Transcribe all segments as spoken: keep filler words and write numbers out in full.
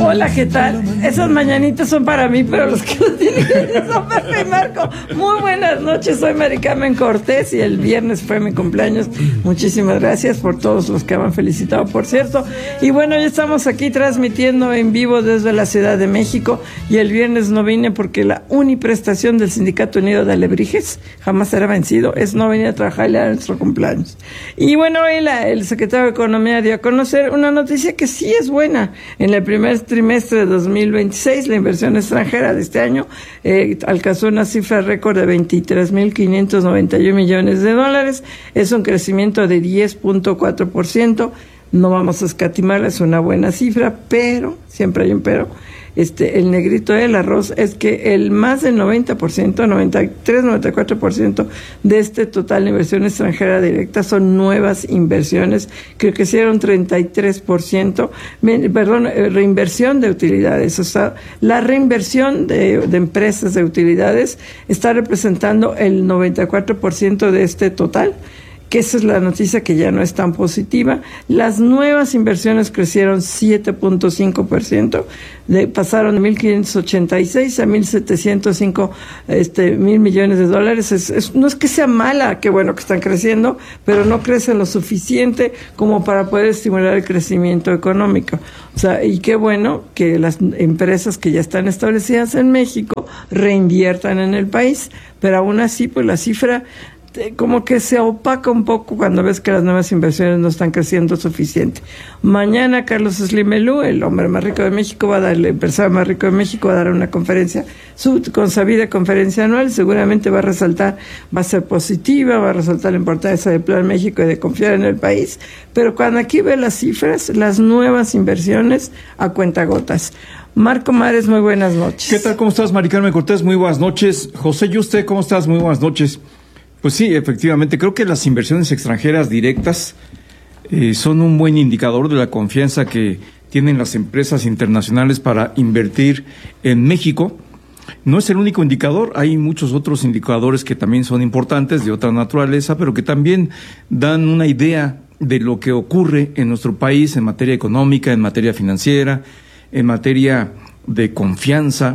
Hola, ¿qué tal? Esas mañanitas son para mí, pero los que lo tienen son Pepe y Marco. Muy buenas noches, soy Mari Carmen Cortés y el viernes fue mi cumpleaños. Muchísimas gracias por todos los que me han felicitado, por cierto. Y bueno, ya estamos aquí transmitiendo en vivo desde la Ciudad de México y el viernes no vine porque la uniprestación del Sindicato Unido de Alebrijes jamás será vencido, es no venir a trabajar y a nuestro cumpleaños. Y bueno, hoy la, el secretario de Economía dio a conocer una noticia que sí es buena. En el primer trimestre de dos mil veintiséis, la inversión extranjera de este año eh, alcanzó una cifra récord de veintitrés mil quinientos noventa y uno millones de dólares. Es un crecimiento de diez punto cuatro por ciento. No vamos a escatimar, es una buena cifra, pero, siempre hay un pero, este, el negrito del arroz es que el más del noventa por ciento, noventa y tres, noventa y cuatro por ciento de este total de inversión extranjera directa son nuevas inversiones, que crecieron treinta y tres por ciento, perdón, reinversión de utilidades, o sea, la reinversión de, de empresas de utilidades está representando el noventa y cuatro por ciento de este total, que esa es la noticia que ya no es tan positiva. Las nuevas inversiones crecieron siete punto cinco por ciento, de, pasaron de mil quinientos ochenta y seis a mil setecientos cinco este, mil millones de dólares. Es, es, no es que sea mala, qué bueno que están creciendo, pero no crecen lo suficiente como para poder estimular el crecimiento económico. O sea, y qué bueno que las empresas que ya están establecidas en México reinviertan en el país, pero aún así, pues la cifra como que se opaca un poco cuando ves que las nuevas inversiones no están creciendo suficiente. Mañana Carlos Slim Melú, el hombre más rico de México, va a dar, el empresario más rico de México, va a dar una conferencia, su consabida conferencia anual, seguramente va a resaltar, va a ser positiva, va a resaltar la importancia del Plan México y de confiar en el país, pero cuando aquí ve las cifras, las nuevas inversiones a cuentagotas. Marco Mares, muy buenas noches. ¿Qué tal? ¿Cómo estás, Mari Carmen Cortés? Muy buenas noches. José Yuste, ¿cómo estás? Muy buenas noches. Pues sí, efectivamente, creo que las inversiones extranjeras directas eh, son un buen indicador de la confianza que tienen las empresas internacionales para invertir en México. No es el único indicador, hay muchos otros indicadores que también son importantes, de otra naturaleza, pero que también dan una idea de lo que ocurre en nuestro país en materia económica, en materia financiera, en materia de confianza.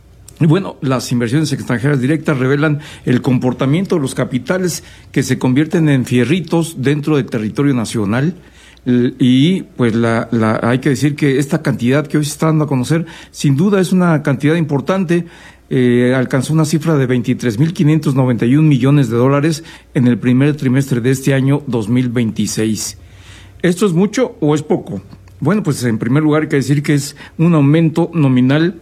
Y bueno, las inversiones extranjeras directas revelan el comportamiento de los capitales que se convierten en fierritos dentro del territorio nacional. Y pues la, la, hay que decir que esta cantidad que hoy se está dando a conocer, sin duda es una cantidad importante. Eh, alcanzó una cifra de veintitrés mil quinientos noventa y uno millones de dólares en el primer trimestre de este año dos mil veintiséis. ¿Esto es mucho o es poco? Bueno, pues en primer lugar hay que decir que es un aumento nominal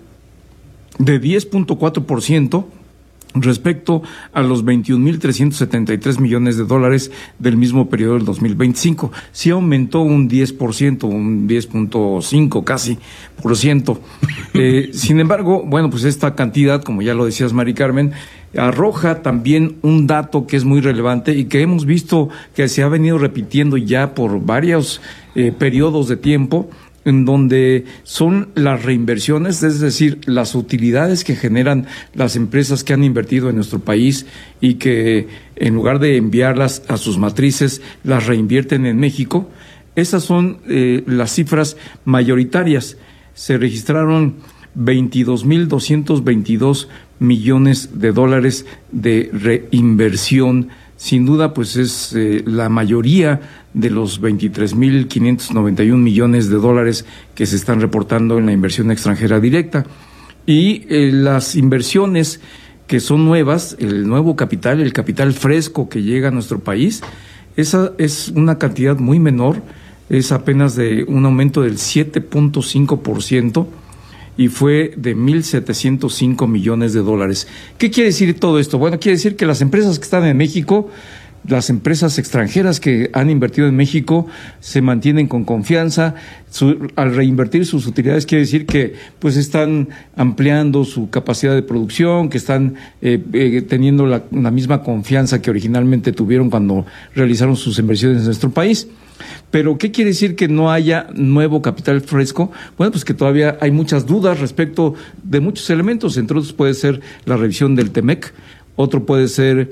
de diez punto cuatro por ciento respecto a los veintiún mil trescientos setenta y tres millones de dólares del mismo periodo del dos mil veinticinco. Sí aumentó un diez por ciento, un diez punto cinco casi por ciento. Eh, sin embargo, bueno, pues esta cantidad, como ya lo decías, Mari Carmen, arroja también un dato que es muy relevante y que hemos visto que se ha venido repitiendo ya por varios eh, periodos de tiempo, en donde son las reinversiones, es decir, las utilidades que generan las empresas que han invertido en nuestro país y que en lugar de enviarlas a sus matrices, las reinvierten en México. Esas son eh, las cifras mayoritarias. Se registraron veintidós mil doscientos veintidós millones de dólares de reinversión. Sin duda, pues es eh, la mayoría de los veintitrés mil quinientos noventa y uno millones de dólares que se están reportando en la inversión extranjera directa. Y eh, las inversiones que son nuevas, el nuevo capital, el capital fresco que llega a nuestro país, esa es una cantidad muy menor, es apenas de un aumento del siete punto cinco por ciento. Y fue de mil setecientos cinco millones de dólares. ¿Qué quiere decir todo esto? Bueno, quiere decir que las empresas que están en México, las empresas extranjeras que han invertido en México, se mantienen con confianza. Su, al reinvertir sus utilidades, quiere decir que pues están ampliando su capacidad de producción, que están eh, eh, teniendo la, la misma confianza que originalmente tuvieron cuando realizaron sus inversiones en nuestro país. Pero, ¿qué quiere decir que no haya nuevo capital fresco? Bueno, pues que todavía hay muchas dudas respecto de muchos elementos. Entre otros puede ser la revisión del T E M E C, otro puede ser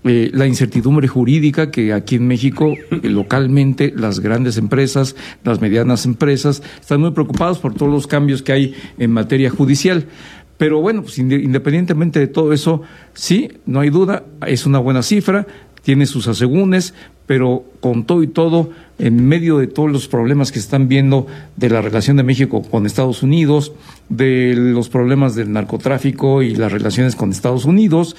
eh, la incertidumbre jurídica que aquí en México, eh, localmente, las grandes empresas, las medianas empresas, están muy preocupados por todos los cambios que hay en materia judicial. Pero bueno, pues independientemente de todo eso, sí, no hay duda, es una buena cifra, tiene sus asegúnes, pero con todo y todo, en medio de todos los problemas que se están viendo de la relación de México con Estados Unidos, de los problemas del narcotráfico y las relaciones con Estados Unidos,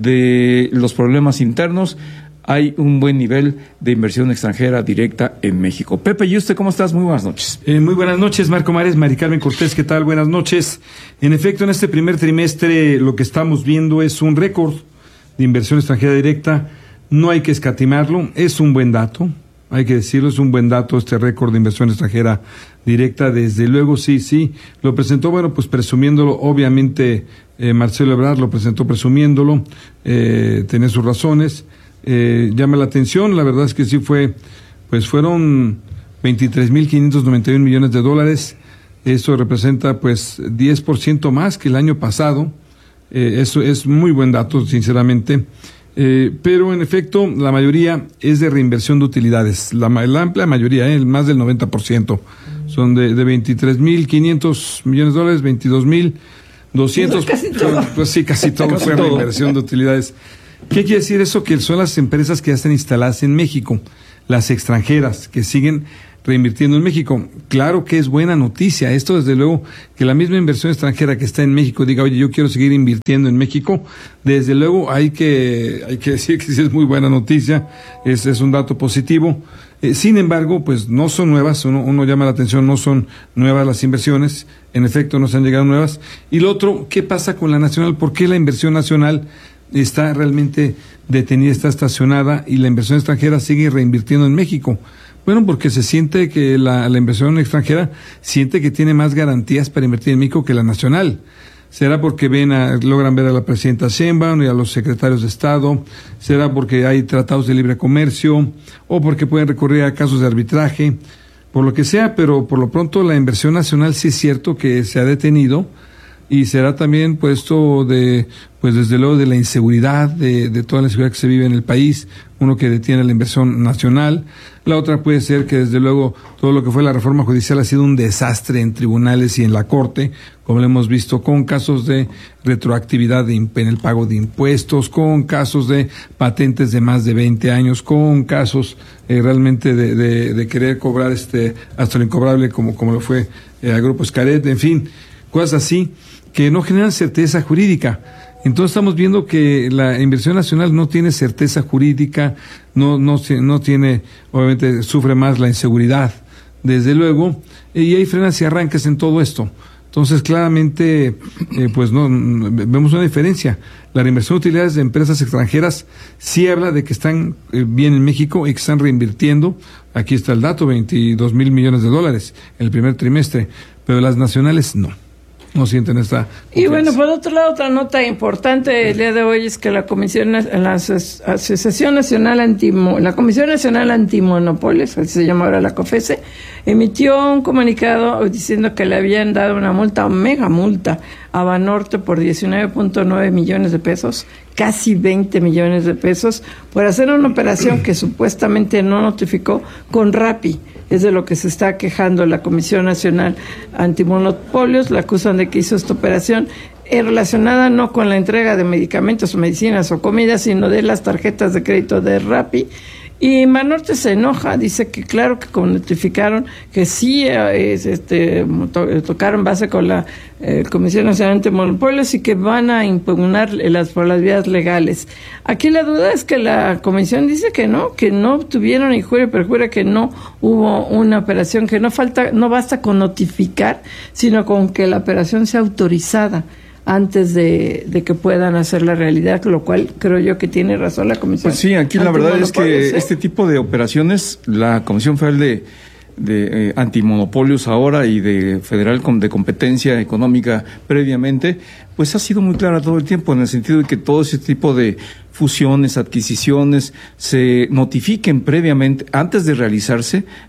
de los problemas internos, hay un buen nivel de inversión extranjera directa en México. Pepe, ¿y usted cómo estás? Muy buenas noches. Eh, muy buenas noches, Marco Mares, Mari Carmen Cortés, ¿qué tal? Buenas noches. En efecto, en este primer trimestre lo que estamos viendo es un récord de inversión extranjera directa. No hay que escatimarlo, es un buen dato, hay que decirlo, es un buen dato este récord de inversión extranjera directa. Desde luego, sí, sí, lo presentó, bueno, pues presumiéndolo, obviamente eh, Marcelo Ebrard lo presentó presumiéndolo, eh, tenía sus razones. Eh, llama la atención, la verdad es que sí fue, pues fueron veintitrés mil quinientos noventa y un millones de dólares, eso representa pues diez por ciento más que el año pasado, eh, eso es muy buen dato, sinceramente, eh, pero en efecto la mayoría es de reinversión de utilidades, la, la amplia mayoría, eh, más del noventa por ciento, son de, de veintitrés mil quinientos millones de dólares, veintidós mil doscientos, pues casi todo. Pues sí, casi todo Casi fue todo. reinversión de utilidades. ¿Qué quiere decir eso? Que son las empresas que ya están instaladas en México, las extranjeras que siguen reinvirtiendo en México. Claro que es buena noticia esto, desde luego, que la misma inversión extranjera que está en México diga, oye, yo quiero seguir invirtiendo en México, desde luego hay que hay que decir que sí es muy buena noticia, es, es un dato positivo. Eh, sin embargo, pues no son nuevas, uno, uno llama la atención, no son nuevas las inversiones, en efecto no se han llegado nuevas. Y lo otro, ¿qué pasa con la nacional? ¿Por qué la inversión nacional está realmente detenida, está estacionada y la inversión extranjera sigue reinvirtiendo en México? Bueno, porque se siente que la, la inversión extranjera siente que tiene más garantías para invertir en México que la nacional. ¿Será porque ven a, logran ver a la presidenta Sheinbaum y a los secretarios de Estado? ¿Será porque hay tratados de libre comercio? ¿O porque pueden recurrir a casos de arbitraje? Por lo que sea, pero por lo pronto la inversión nacional sí es cierto que se ha detenido. Y será también puesto de, pues desde luego de la inseguridad, de, de toda la inseguridad que se vive en el país, uno que detiene la inversión nacional. La otra puede ser que desde luego todo lo que fue la reforma judicial ha sido un desastre en tribunales y en la Corte, como lo hemos visto con casos de retroactividad de, en el pago de impuestos, con casos de patentes de más de veinte años, con casos eh, realmente de, de, de querer cobrar este hasta lo incobrable como, como lo fue eh, al Grupo Xcaret, en fin, cosas así que no generan certeza jurídica. Entonces estamos viendo que la inversión nacional no tiene certeza jurídica, no no no tiene, obviamente sufre más la inseguridad, desde luego, y hay frenas y arranques en todo esto. Entonces claramente, eh, pues no, vemos una diferencia. La reinversión de utilidades de empresas extranjeras sí habla de que están eh, bien en México y que están reinvirtiendo. Aquí está el dato, veintidós mil millones de dólares en el primer trimestre, pero las nacionales no. No sienten esta confianza. Y bueno, por otro lado, otra nota importante el día de hoy es que la Comisión, la Asociación Nacional Antimo, la Comisión Nacional Antimonopolios, así se llama ahora la COFESE, emitió un comunicado diciendo que le habían dado una multa, mega multa, a Banorte por diecinueve punto nueve millones de pesos, casi veinte millones de pesos, por hacer una operación que supuestamente no notificó con Rappi. Es de lo que se está quejando la Comisión Nacional Antimonopolios. La acusan de que hizo esta operación eh, relacionada no con la entrega de medicamentos o medicinas o comida, sino de las tarjetas de crédito de Rappi. Y Banorte se enoja, dice que claro que como notificaron que sí eh, es, este, to, tocaron base con la eh, Comisión Nacional de Monopolios y que van a impugnar las, por las vías legales. Aquí la duda es que la Comisión dice que no, que no tuvieron y jura y perjura que no hubo una operación, que no falta, no basta con notificar, sino con que la operación sea autorizada antes de, de que puedan hacer la realidad, lo cual creo yo que tiene razón la Comisión. Pues sí, aquí la verdad es que ¿eh? este tipo de operaciones, la Comisión Federal de, de eh, Antimonopolios ahora y de Federal de Competencia Económica previamente, pues ha sido muy clara todo el tiempo, en el sentido de que todo ese tipo de fusiones, adquisiciones, se notifiquen previamente, antes de realizarse,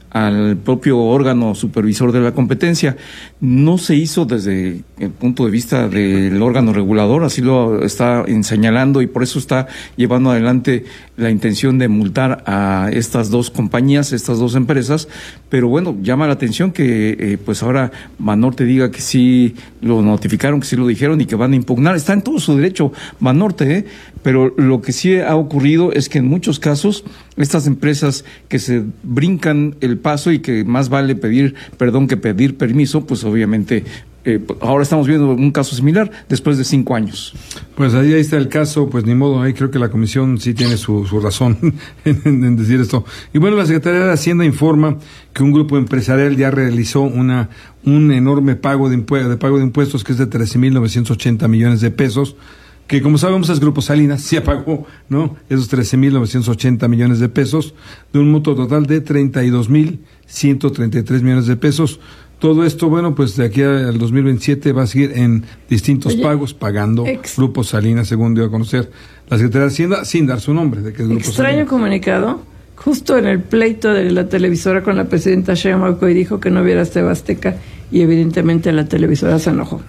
al propio órgano supervisor de la competencia. No se hizo desde el punto de vista del órgano regulador, así lo está señalando, y por eso está llevando adelante la intención de multar a estas dos compañías, estas dos empresas. Pero bueno, llama la atención que eh, pues ahora Banorte diga que sí lo notificaron, que sí lo dijeron y que van a impugnar. Está en todo su derecho Banorte, ¿eh? Pero lo que sí ha ocurrido es que en muchos casos estas empresas que se brincan el paso y que más vale pedir perdón que pedir permiso, pues obviamente eh, ahora estamos viendo un caso similar después de cinco años. Pues ahí, ahí está el caso, pues ni modo, ahí creo que la comisión sí tiene su, su razón en, en decir esto. Y bueno, la Secretaría de Hacienda informa que un grupo empresarial ya realizó una un enorme pago de, impue- de pago de impuestos que es de trece mil novecientos ochenta millones de pesos, que como sabemos es Grupo Salinas, sí pagó, ¿no? Esos trece mil novecientos ochenta millones de pesos, de un monto total de treinta y dos mil ciento treinta y tres millones de pesos. Todo esto, bueno, pues de aquí al dos mil veintisiete va a seguir en distintos Oye, pagos, pagando ex... Grupo Salinas, según dio a conocer la Secretaría de Hacienda, sin dar su nombre, de que es Grupo Extraño Salinas. Comunicado, justo en el pleito de la televisora con la presidenta Sheinbaum, y dijo que no hubiera TV Azteca, y evidentemente la televisora se enojó.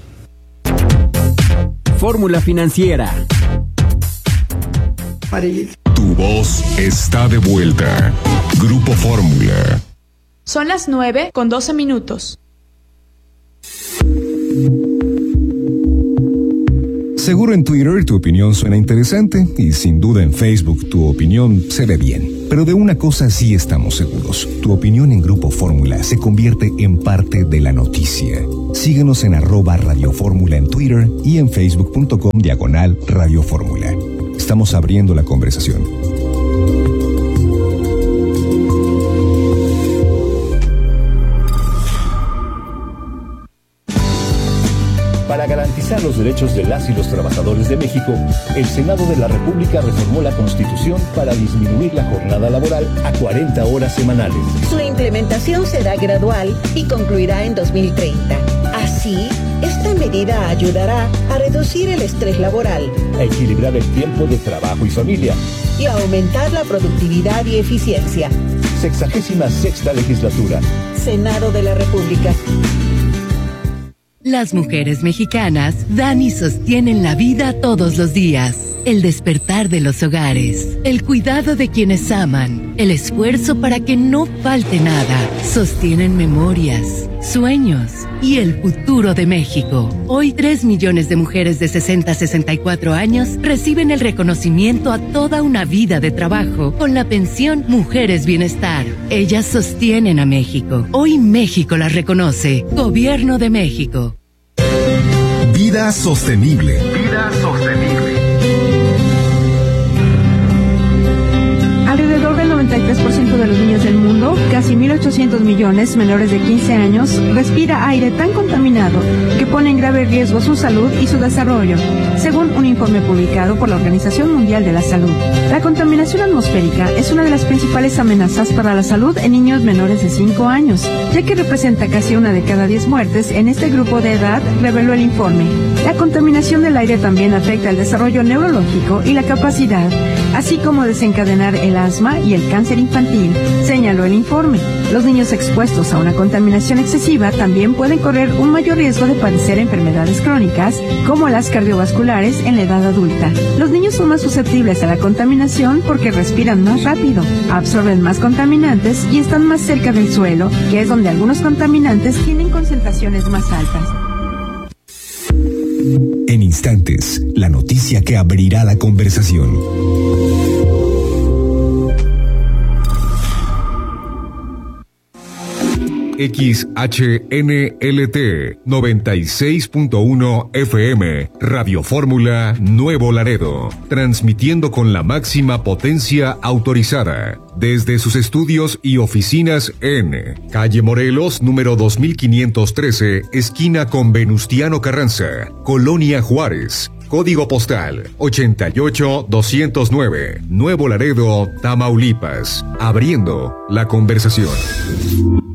Fórmula Financiera. Tu voz está de vuelta. Grupo Fórmula. Son las nueve con doce minutos. Seguro en Twitter tu opinión suena interesante y sin duda en Facebook tu opinión se ve bien. Pero de una cosa sí estamos seguros. Tu opinión en Grupo Fórmula se convierte en parte de la noticia. Síguenos en arroba Radio Fórmula en Twitter y en facebook.com diagonal Radio Fórmula. Estamos abriendo la conversación. Para garantizar los derechos de las y los trabajadores de México, el Senado de la República reformó la Constitución para disminuir la jornada laboral a cuarenta horas semanales. Su implementación será gradual y concluirá en dos mil treinta. Así, esta medida ayudará a reducir el estrés laboral, a equilibrar el tiempo de trabajo y familia y a aumentar la productividad y eficiencia. Sexagésima sexta legislatura. Senado de la República. Las mujeres mexicanas dan y sostienen la vida todos los días. El despertar de los hogares, el cuidado de quienes aman, el esfuerzo para que no falte nada. Sostienen memorias, sueños y el futuro de México. Hoy tres millones de mujeres de sesenta a sesenta y cuatro años reciben el reconocimiento a toda una vida de trabajo con la pensión Mujeres Bienestar. Ellas sostienen a México. Hoy México las reconoce. Gobierno de México. Vida sostenible. Vida sostenible. Alrededor del noventa y tres por ciento de los niños del mundo, casi mil ochocientos millones menores de quince años, respira aire tan contaminado que pone en grave riesgo su salud y su desarrollo, según un informe publicado por la Organización Mundial de la Salud. La contaminación atmosférica es una de las principales amenazas para la salud en niños menores de cinco años, ya que representa casi una de cada diez muertes en este grupo de edad, reveló el informe. La contaminación del aire también afecta el desarrollo neurológico y la capacidad, así como desencadenar el asma y el cáncer infantil, señaló el informe. Los niños expuestos a una contaminación excesiva también pueden correr un mayor riesgo de padecer enfermedades crónicas, como las cardiovasculares en la edad adulta. Los niños son más susceptibles a la contaminación porque respiran más rápido, absorben más contaminantes y están más cerca del suelo, que es donde algunos contaminantes tienen concentraciones más altas. En instantes, la noticia que abrirá la conversación. X H N L T noventa y seis punto uno F M, Radio Fórmula Nuevo Laredo, transmitiendo con la máxima potencia autorizada, desde sus estudios y oficinas en Calle Morelos, número dos mil quinientos trece, esquina con Venustiano Carranza, Colonia Juárez. Código postal ochenta y ocho doscientos nueve, Nuevo Laredo, Tamaulipas. Abriendo la conversación.